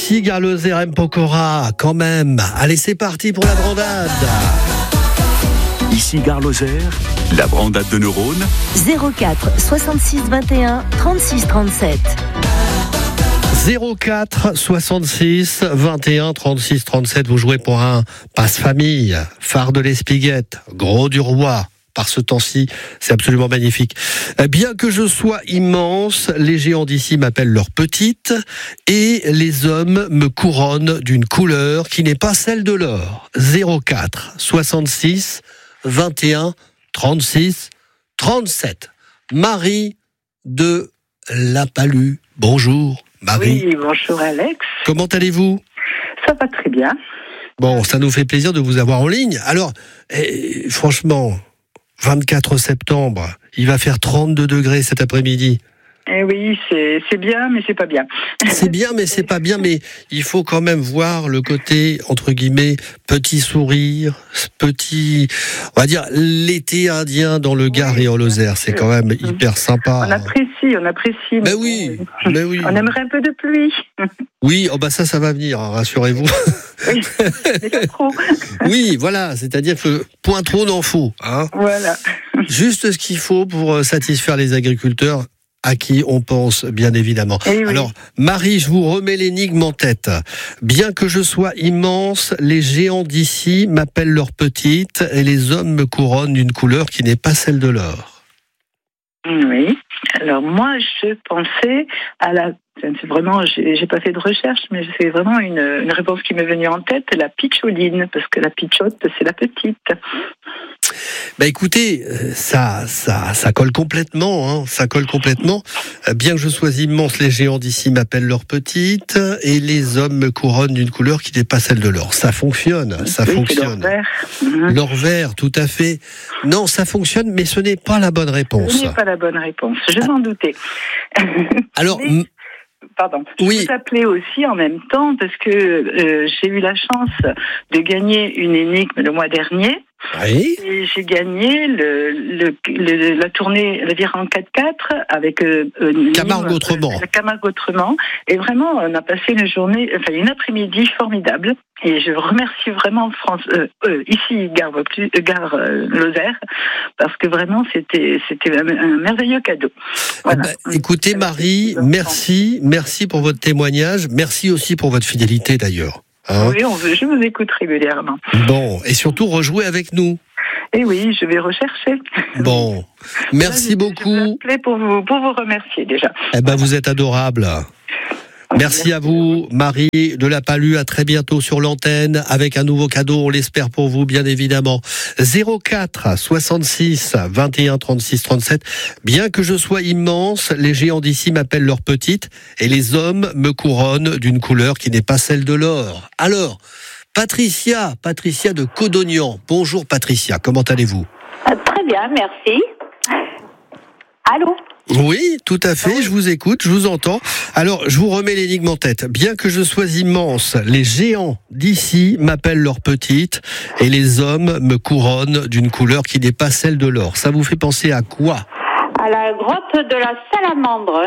Ici Gare Lozère M Pokora, quand même. Allez, c'est parti pour la brandade. Ici Gare Lozère, la brandade de neurones. 04 66 21 36 37. 04 66 21 36 37. Vous jouez pour un passe-famille, phare de l'Espiguette, Gros du Roi. Par ce temps-ci, c'est absolument magnifique. Bien que je sois immense, les géants d'ici m'appellent leur petite et les hommes me couronnent d'une couleur qui n'est pas celle de l'or. 04 66 21 36 37. Marie de La Palue. Bonjour Marie. Oui, bonjour Alex. Comment allez-vous ? Ça va très bien. Bon, ça nous fait plaisir de vous avoir en ligne. Alors, franchement, 24 septembre, il va faire 32 degrés cet après-midi. Eh oui, c'est bien, mais c'est pas bien. C'est bien, mais c'est pas bien, mais il faut quand même voir le côté, entre guillemets, petit sourire, petit, on va dire, l'été indien dans le Gard et en Lozère. C'est quand même hyper sympa. On apprécie. Mais oui. On aimerait un peu de pluie. Oui, oh bah ça va venir, hein, rassurez-vous. Oui, mais pas trop. Oui, voilà, c'est-à-dire que point trop n'en faut. Hein. Voilà. Juste ce qu'il faut pour satisfaire les agriculteurs, à qui on pense, bien évidemment. Oui. Alors, Marie, je vous remets l'énigme en tête. Bien que je sois immense, les géants d'ici m'appellent leur petite et les hommes me couronnent d'une couleur qui n'est pas celle de l'or. Oui. Alors moi, je pensais à la... C'est vraiment, j'ai pas fait de recherche, mais c'est vraiment une réponse qui m'est venue en tête, la pitcholine, parce que la pitchote, c'est la petite. Bah écoutez, ça colle complètement, hein, ça colle complètement. Bien que je sois immense, les géants d'ici m'appellent leur petite et les hommes me couronnent d'une couleur qui n'est pas celle de l'or. Ça fonctionne, ça fonctionne. C'est l'or vert. L'or vert, tout à fait. Non, ça fonctionne, mais ce n'est pas la bonne réponse. Ce n'est pas la bonne réponse, je m'en doutais. Alors... Pardon. Oui. Je vous appelais aussi en même temps parce que j'ai eu la chance de gagner une énigme le mois dernier. Oui. Et j'ai gagné la tournée, le virage en 4x4 avec Camargue Autrement. Camargue Autrement. Et vraiment, on a passé une après-midi formidable. Et je remercie vraiment ici Gare Lozère parce que vraiment c'était un merveilleux cadeau. Voilà. Écoutez Marie, merci pour votre témoignage, merci aussi pour votre fidélité d'ailleurs. Hein, oui, je vous écoute régulièrement. Bon, et surtout rejouez avec nous. Et oui, je vais rechercher. Bon, merci beaucoup. Je vous appelais pour vous remercier déjà. Vous êtes adorable. Merci à vous, Marie de La Palue. À très bientôt sur l'antenne avec un nouveau cadeau, on l'espère pour vous, bien évidemment. 04 66 21 36 37. Bien que je sois immense, les géants d'ici m'appellent leur petite et les hommes me couronnent d'une couleur qui n'est pas celle de l'or. Alors, Patricia de Codognan. Bonjour Patricia, comment allez-vous ? Très bien, merci. Allô ? Oui, tout à fait, je vous écoute, je vous entends. Alors, je vous remets l'énigme en tête. Bien que je sois immense, les géants d'ici m'appellent leur petite et les hommes me couronnent d'une couleur qui n'est pas celle de l'or. Ça vous fait penser à quoi ? À la grotte de la Salamandre.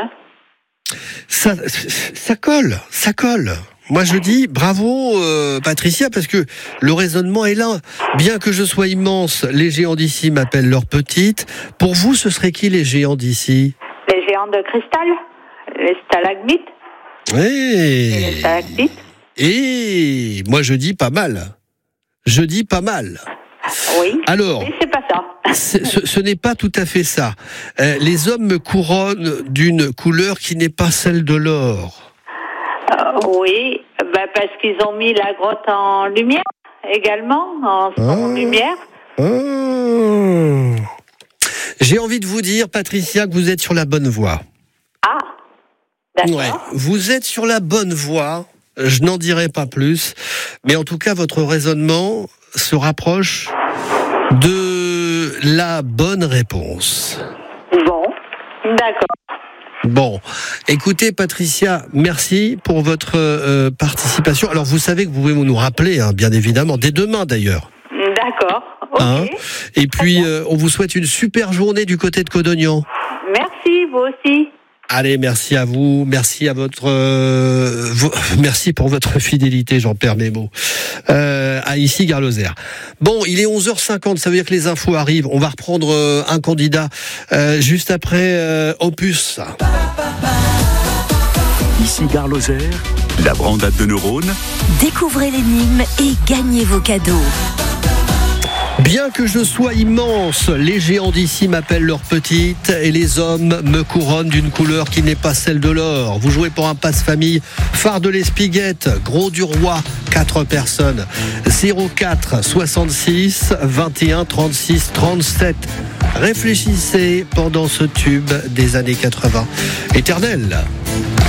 Ça colle. Moi je dis bravo Patricia parce que le raisonnement est là. Bien que je sois immense, les géants d'ici m'appellent leur petite. Pour vous, ce serait qui les géants d'ici ? Les géants de cristal, les stalagmites. Oui. Et les stalactites. Et moi je dis pas mal. Oui. Alors, mais c'est pas ça. Ce n'est pas tout à fait ça. Les hommes me couronnent d'une couleur qui n'est pas celle de l'or. Oui, parce qu'ils ont mis la grotte en lumière également, en lumière. J'ai envie de vous dire, Patricia, que vous êtes sur la bonne voie. Ah, d'accord. Ouais, vous êtes sur la bonne voie. Je n'en dirai pas plus, mais en tout cas, votre raisonnement se rapproche de la bonne réponse. Bon, d'accord. Bon, écoutez Patricia, merci pour votre participation. Alors vous savez que vous pouvez nous rappeler, hein, bien évidemment, dès demain d'ailleurs. D'accord, ok. Hein, et puis on vous souhaite une super journée du côté de Codognan. Merci, vous aussi. Allez, merci à vous, merci à votre Merci pour votre fidélité, j'en perds mes mots. À ici, Gare Lozère. Bon, il est 11h50, ça veut dire que les infos arrivent. On va reprendre un candidat juste après Opus. Ici Gare Lozère, la brandade de neurones. Découvrez l'énigme et gagnez vos cadeaux. Bien que je sois immense, les géants d'ici m'appellent leurs petites et les hommes me couronnent d'une couleur qui n'est pas celle de l'or. Vous jouez pour un passe-famille Phare de l'Espiguette, Gros du Roi, 4 personnes. 04 66 21 36 37. Réfléchissez pendant ce tube des années 80. Éternel.